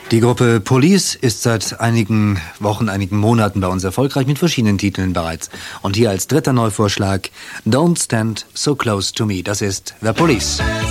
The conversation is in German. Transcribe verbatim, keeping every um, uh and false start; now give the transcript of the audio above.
Die Gruppe Police ist seit einigen Wochen, einigen Monaten bei uns erfolgreich mit verschiedenen Titeln bereits. Und hier als dritter Neuvorschlag Don't Stand So Close to Me. Das ist The Police.